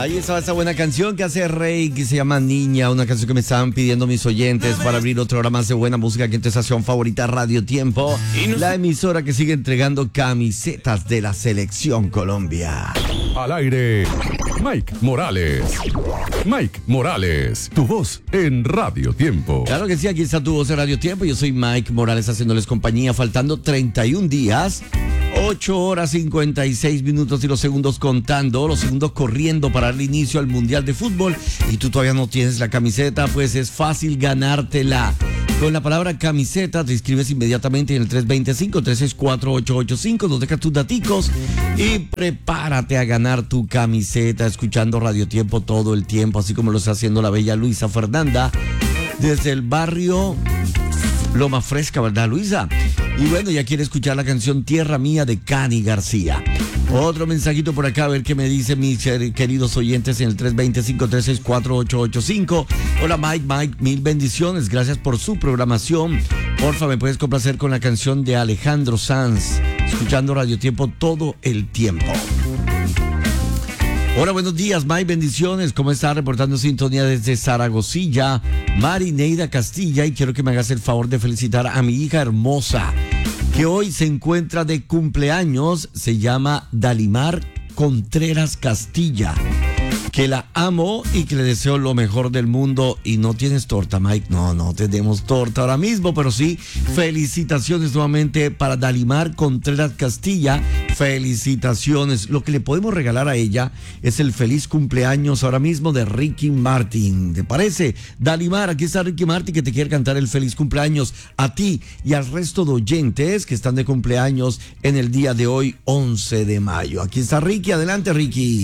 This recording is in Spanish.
Ahí estaba esa buena canción que hace Rey, que se llama Niña, una canción que me estaban pidiendo mis oyentes para abrir otra hora más de buena música aquí en tu estación favorita, Radio Tiempo, la emisora que sigue entregando camisetas de la Selección Colombia. Al aire, Mike Morales. Mike Morales, tu voz en Radio Tiempo. Claro que sí, aquí está tu voz en Radio Tiempo. Yo soy Mike Morales haciéndoles compañía, faltando 31 días. 8 horas 56 minutos y los segundos contando, los segundos corriendo para el inicio al Mundial de Fútbol y tú todavía no tienes la camiseta, pues es fácil ganártela. Con la palabra camiseta te inscribes inmediatamente en el 325-364-885, nos dejas tus daticos y prepárate a ganar tu camiseta escuchando Radio Tiempo todo el tiempo, así como lo está haciendo la bella Luisa Fernanda desde el barrio Loma Fresca, ¿verdad, Luisa? Y bueno, ya quiere escuchar la canción Tierra Mía de Cani García. Otro mensajito por acá, a ver qué me dicen mis queridos oyentes en el 325-364-885. Hola Mike, mil bendiciones, gracias por su programación. Porfa, me puedes complacer con la canción de Alejandro Sanz, escuchando Radio Tiempo todo el tiempo. Hola, buenos días, Mike, bendiciones. ¿Cómo está? Reportando sintonía desde Zaragozilla, Marineida Castilla, y quiero que me hagas el favor de felicitar a mi hija hermosa, que hoy se encuentra de cumpleaños. Se llama Dalimar Contreras Castilla. Que la amo y que le deseo lo mejor del mundo. Y no tienes torta, Mike. No tenemos torta ahora mismo, pero sí, felicitaciones nuevamente para Dalimar Contreras Castilla. Felicitaciones. Lo que le podemos regalar a ella es el feliz cumpleaños ahora mismo de Ricky Martin. ¿Te parece? Dalimar, aquí está Ricky Martin, que te quiere cantar el feliz cumpleaños a ti y al resto de oyentes que están de cumpleaños en el día de hoy, 11 de mayo. Aquí está Ricky. Adelante, Ricky.